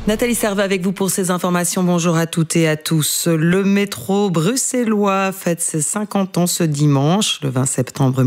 Nathalie Servat avec vous pour ces informations. Bonjour à toutes et à tous. Le métro bruxellois fête ses 50 ans ce dimanche, le 20 septembre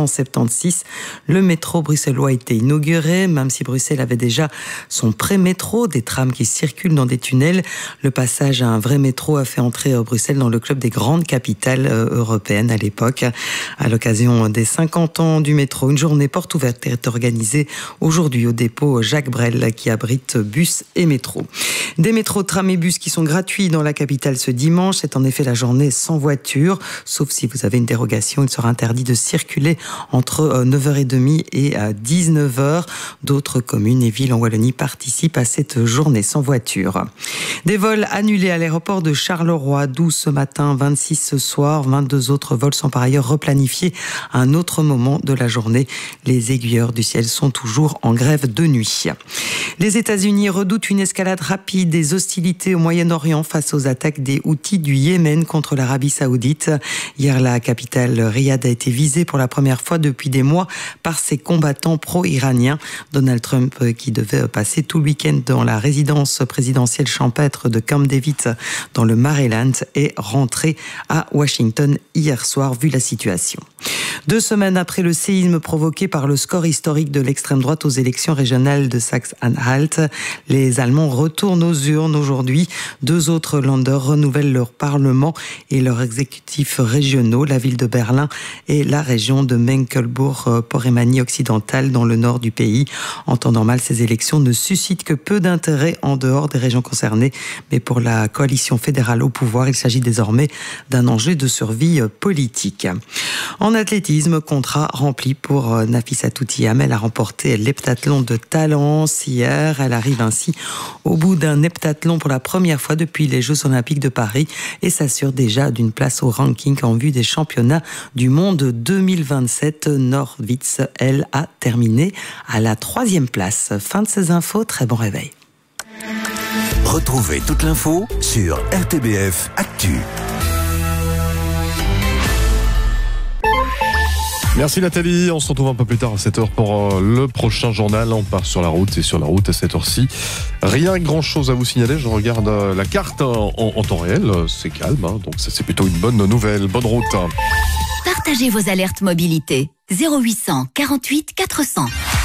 1976. Le métro bruxellois a été inauguré, même si Bruxelles avait déjà son pré-métro, des trams qui circulent dans des tunnels. Le passage à un vrai métro a fait entrer Bruxelles dans le club des grandes capitales européennes à l'époque. À l'occasion des 50 ans du métro, une journée porte ouverte est organisée aujourd'hui au dépôt Jacques Brel qui abrite bus et métro. Des métros, trams et bus qui sont gratuits dans la capitale ce dimanche. C'est en effet la journée sans voiture. Sauf si vous avez une dérogation, il sera interdit de circuler entre 9h30 et 19h. D'autres communes et villes en Wallonie participent à cette journée sans voiture. Des vols annulés à l'aéroport de Charleroi, 12 ce matin, 26 ce soir. 22 autres vols sont par ailleurs replanifiés à un autre moment de la journée. Les aiguilleurs du ciel sont toujours en grève de nuit. Les États-Unis redoutent une escalade rapide des hostilités au Moyen-Orient face aux attaques des Houthis du Yémen contre l'Arabie Saoudite. Hier, la capitale Riyad a été visée pour la première fois depuis des mois par ces combattants pro-iraniens. Donald Trump, qui devait passer tout le week-end dans la résidence présidentielle champêtre de Camp David dans le Maryland, est rentré à Washington hier soir, vu la situation. 2 semaines après le séisme provoqué par le score historique de l'extrême droite aux élections régionales de Saxe-Anhalt, les Allemands retournent aux urnes aujourd'hui. 2 autres Länder renouvellent leur parlement et leurs exécutifs régionaux, la ville de Berlin et la région de Mecklembourg-Porremanie occidentale dans le nord du pays. En temps normal, ces élections ne suscitent que peu d'intérêt en dehors des régions concernées, mais pour la coalition fédérale au pouvoir, il s'agit désormais d'un enjeu de survie politique. En athlétisme, contrat rempli pour Nafissatou Thiam. Elle a remporté l'heptathlon de Talence hier. Elle arrive ainsi au bout d'un heptathlon pour la première fois depuis les Jeux Olympiques de Paris et s'assure déjà d'une place au ranking en vue des championnats du monde 2027. Norwitz, elle, a terminé à la 3e place. Fin de ces infos, très bon réveil. Retrouvez toute l'info sur RTBF Actu. Merci Nathalie, on se retrouve un peu plus tard à 7h pour le prochain journal. On part sur la route et sur la route à cette heure-ci. Rien grand chose à vous signaler, je regarde la carte en temps réel, c'est calme, donc ça c'est plutôt une bonne nouvelle, bonne route. Partagez vos alertes mobilité 0800 48 400.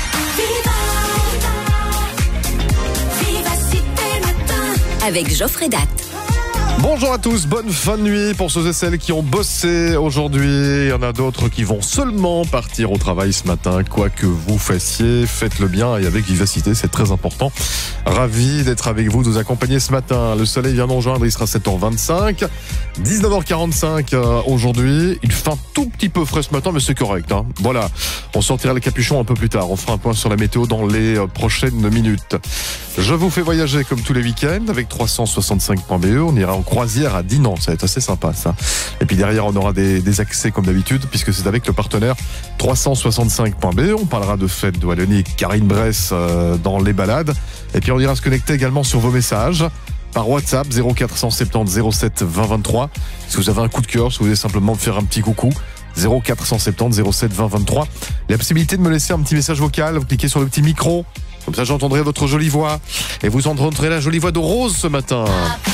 Avec Geoffrey Datt. Bonjour à tous, bonne fin de nuit pour ceux et celles qui ont bossé aujourd'hui. Il y en a d'autres qui vont seulement partir au travail ce matin. Quoi que vous fassiez, faites-le bien et avec vivacité, c'est très important. Ravi d'être avec vous, de vous accompagner ce matin. Le soleil vient nous rejoindre, il sera 7h25. 19h45 aujourd'hui. Il fait un tout petit peu frais ce matin, mais c'est correct. Voilà, on sortira le capuchon un peu plus tard. On fera un point sur la météo dans les prochaines minutes. Je vous fais voyager comme tous les week-ends avec 365.be. On ira en croisière à Dinan, ça va être assez sympa ça. Et puis derrière on aura des accès comme d'habitude puisque c'est avec le partenaire 365.be. On parlera de fête de Wallonie, Karine Bress dans les balades. Et puis on ira se connecter également sur vos messages par WhatsApp 0470 07 20 23. Si vous avez un coup de cœur, si vous voulez simplement me faire un petit coucou, 0470 07 20 23. La possibilité de me laisser un petit message vocal, vous cliquez sur le petit micro. Comme ça, j'entendrai votre jolie voix. Et vous entendrez la jolie voix de Rose ce matin.